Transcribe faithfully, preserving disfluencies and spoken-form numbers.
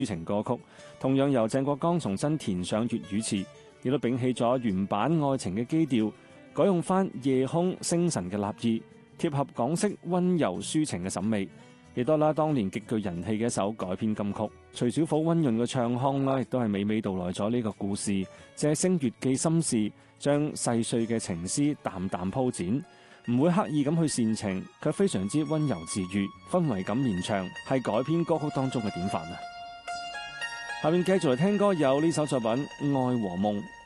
抒情歌曲，同樣由鄭國江重新填上粵語詞，亦都摒棄咗原版愛情嘅基調，改用翻夜空星辰嘅立意，貼合港式溫柔抒情嘅審美，亦都啦當年極具人氣嘅一首改編金曲。徐小鳳溫潤嘅唱腔啦，亦都係娓娓道來咗呢個故事，借星月記心事，將細碎嘅情絲淡淡鋪展，唔會刻意咁去煽情，卻非常之溫柔治愈，氛圍感連場，係改編歌曲當中嘅典範啊！下面繼續嚟聽歌，有呢首作品《愛和夢》。